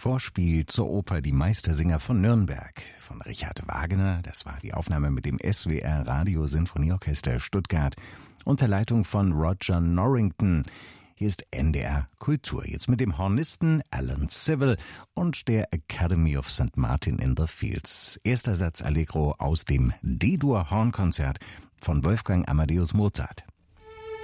Vorspiel zur Oper Die Meistersinger von Nürnberg von Richard Wagner. Das war die Aufnahme mit dem SWR Radio Sinfonieorchester Stuttgart unter Leitung von Roger Norrington. Hier ist NDR Kultur. Jetzt mit dem Hornisten Alan Civil und der Academy of St. Martin in the Fields. Erster Satz Allegro aus dem D-Dur Hornkonzert von Wolfgang Amadeus Mozart.